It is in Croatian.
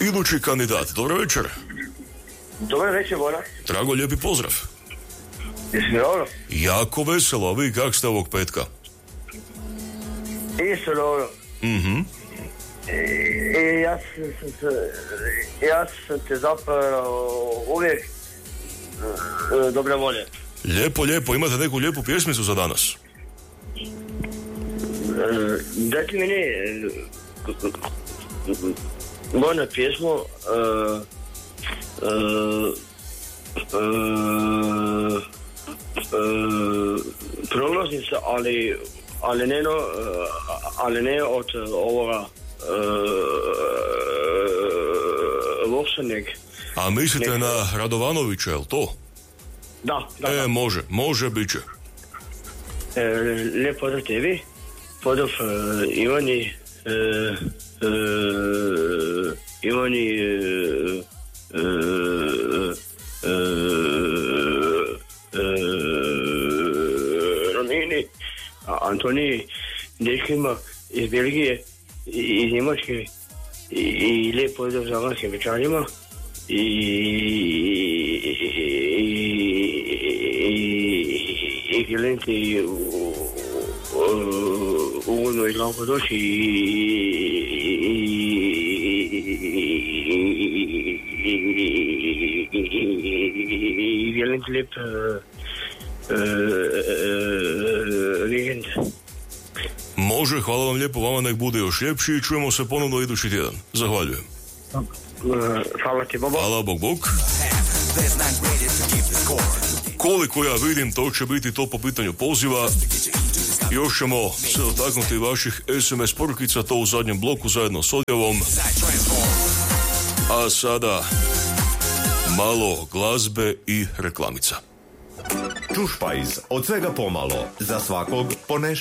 Idući kandidat, dobro večer. Dobar večer, Bora. Drago, lijepi pozdrav. Jesi mi dobro? Jako veselo, a vi kak ste ovog petka? Isto dobro. Mhm. Ja sam te zapravo uvijek dobre volje. Lijepo, lijepo. Imate neku lijepu pjesmicu za danas? Dajte mi moju pjesmu prolaznica, ali ne od ovoga Voksanek. A mislite na Radovanovića, jel to? Da. Može, bit će. Lijep pozdrav tebi, pozdrav Ivani, Romini, Antoniji, dečkima iz Belgije i iz Njemačke i lijep pozdrav zavanskim večarima i želim ti ugodno i lako doći i želim ti lijep vikend. Može, hvala vam lijepo, vama nek bude još ljepši i čujemo se ponovno idući tjedan. Zahvaljujem. Hvala ti, Bobo. Hvala, bog. Koliko ja vidim, to će biti to po pitanju poziva. Još ćemo se dotaknuti vaših SMS porukica, to u zadnjem bloku zajedno s odjavom. A sada malo glazbe i reklamica. Čušpajz, od svega pomalo, za svakog po nešto.